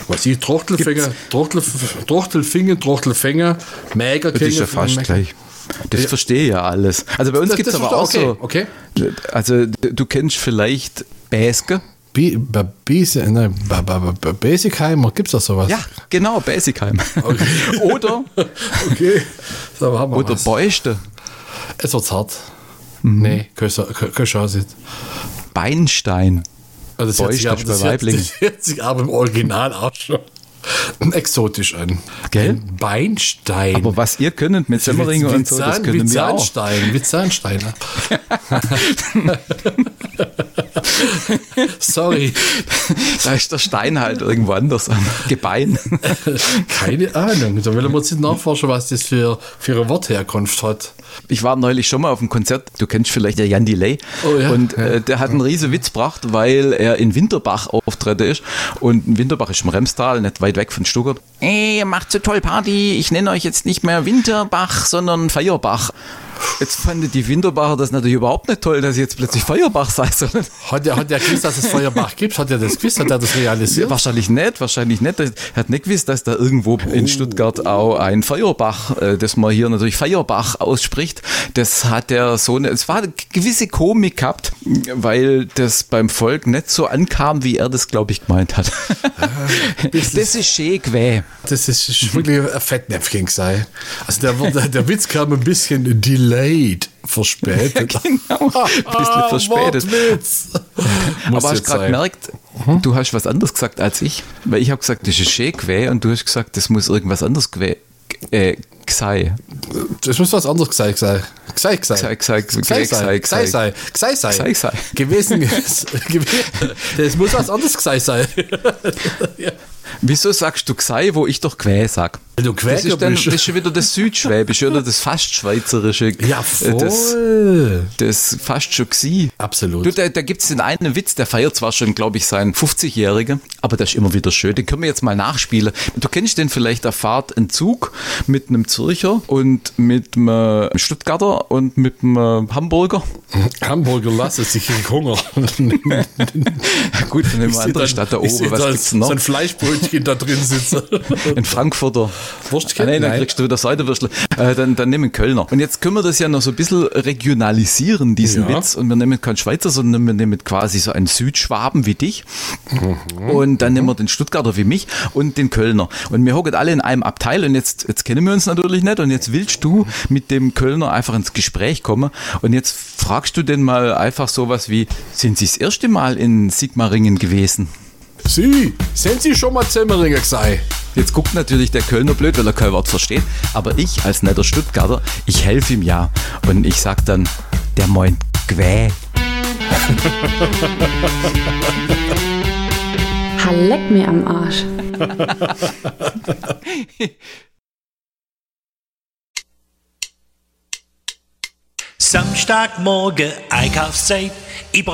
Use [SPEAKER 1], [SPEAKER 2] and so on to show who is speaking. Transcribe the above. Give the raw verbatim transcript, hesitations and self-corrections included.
[SPEAKER 1] Was ich, Trochtelfinger, Trochtel, Trochtelfinger, Trochtelfinger, Mäger.
[SPEAKER 2] Das ist ja fast Mäger. Gleich. Das ja. verstehe ja alles. Also bei uns gibt es aber auch
[SPEAKER 1] okay.
[SPEAKER 2] so,
[SPEAKER 1] okay.
[SPEAKER 2] also du kennst vielleicht Bäske.
[SPEAKER 1] Basicheimer, gibt es da sowas?
[SPEAKER 2] Ja, genau, Basichheim. Okay. Oder,
[SPEAKER 1] okay. So, haben wir
[SPEAKER 2] oder
[SPEAKER 1] was.
[SPEAKER 2] Beuste.
[SPEAKER 1] Es wird hart. Mhm. Nee, keine Chance.
[SPEAKER 2] Beinstein.
[SPEAKER 1] Also das hört sich, aber, das hört, das hört sich aber im Original auch schon exotisch an.
[SPEAKER 2] Gell?
[SPEAKER 1] Ein Beinstein.
[SPEAKER 2] Aber was ihr könnt mit Semmering und so, das können wir auch.
[SPEAKER 1] Zahnstein, wie Zahnsteine. Sorry.
[SPEAKER 2] Da ist der Stein halt irgendwo anders am Gebein.
[SPEAKER 1] Keine Ahnung. Da will man jetzt nachforschen, was das für, für eine Wortherkunft hat.
[SPEAKER 2] Ich war neulich schon mal auf einem Konzert, du kennst vielleicht der Jan Delay.
[SPEAKER 1] Oh, ja.
[SPEAKER 2] Und äh, der hat einen riesen Witz gebracht, weil er in Winterbach auftreten ist. Und Winterbach ist im Remstal, nicht weit weg von Stuttgart. Ey, ihr macht so toll Party, ich nenne euch jetzt nicht mehr Winterbach, sondern Feierbach. Jetzt fanden die Winterbacher das natürlich überhaupt nicht toll, dass ich jetzt plötzlich Feuerbach sei.
[SPEAKER 1] Hat er hat der gewusst, dass es Feuerbach gibt? Hat er das gewusst? Hat er das realisiert?
[SPEAKER 2] Wahrscheinlich nicht, wahrscheinlich nicht. Er hat nicht gewusst, dass da irgendwo oh. in Stuttgart auch ein Feuerbach, das man hier natürlich Feierbach ausspricht, das hat er so eine, es war eine gewisse Komik gehabt, weil das beim Volk nicht so ankam, wie er das, glaube ich, gemeint hat. Ah, das ist schön gewesen.
[SPEAKER 1] Das ist wirklich ein Fettnäpfchen sein. Also der, der, der Witz kam ein bisschen delayed, verspätet.
[SPEAKER 2] Ja, genau, ein bisschen verspätet. Aber hast du gerade gemerkt, hm? du hast was anderes gesagt als ich, weil ich habe gesagt, das ist schön gewesen und du hast gesagt, das muss irgendwas anderes gewesen äh, sei.
[SPEAKER 1] Das muss was anderes gesagt sein. Sei, sei, sei, sei, sei, sei, sei, sei, sei, gewesen. Das muss was anderes gesagt sein.
[SPEAKER 2] Ja. Wieso sagst du Gsei, wo ich doch Quä sag?
[SPEAKER 1] Du Quä
[SPEAKER 2] das, ist dann, das ist schon wieder das Südschwäbische oder das fast Schweizerische.
[SPEAKER 1] Ja, voll.
[SPEAKER 2] Das, das fast schon Gsi.
[SPEAKER 1] Absolut.
[SPEAKER 2] Du, da da gibt es den einen Witz, der feiert zwar schon, glaube ich, seinen fünfzigjährigen, aber der ist immer wieder schön. Den können wir jetzt mal nachspielen. Du kennst den vielleicht, da fahrt ein Zug mit einem Zürcher und mit einem Stuttgarter und mit einem Hamburger.
[SPEAKER 1] Hamburger lasse sich in Hunger.
[SPEAKER 2] Gut, dann nehmen wir eine andere Stadt da oben. Was gibt's noch?
[SPEAKER 1] So ein Fleischbrötchen da drin sitzen.
[SPEAKER 2] Ein Frankfurter.
[SPEAKER 1] Wurstchen?
[SPEAKER 2] Ah, nein, dann kriegst du wieder Seitenwürstel. Äh, dann, dann nehmen Kölner. Und jetzt können wir das ja noch so ein bisschen regionalisieren, diesen ja. Witz. Und wir nehmen keinen Schweizer, sondern wir nehmen quasi so einen Südschwaben wie dich. Mhm. Und dann mhm. nehmen wir den Stuttgarter wie mich und den Kölner. Und wir hocken alle in einem Abteil und jetzt, jetzt kennen wir uns natürlich nicht. Und jetzt willst du mit dem Kölner einfach ins Gespräch kommen. Und jetzt fragst du den mal einfach sowas wie, sind Sie das erste Mal in Sigmaringen gewesen?
[SPEAKER 1] Sie, sind Sie schon mal Semmeringer gesagt?
[SPEAKER 2] Jetzt guckt natürlich der Kölner blöd, weil er kein Wort versteht. Aber ich als netter Stuttgarter, ich helfe ihm ja. Und ich sag dann, der meint G'wä.
[SPEAKER 3] Leck mir am Arsch.
[SPEAKER 4] Samstagmorgen Einkaufszeit.